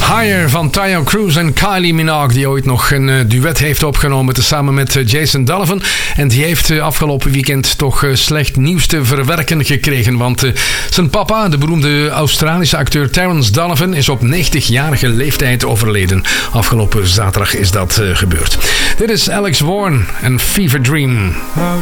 Higher van Tayo Cruz en Kylie Minogue, die ooit nog een duet heeft opgenomen tezamen met Jason Donovan. En die heeft afgelopen weekend toch slecht nieuws te verwerken gekregen, want zijn papa, de beroemde Australische acteur Terence Donovan, is op 90-jarige leeftijd overleden. Afgelopen zaterdag is dat gebeurd. Dit is Alex Warren en Fever Dream.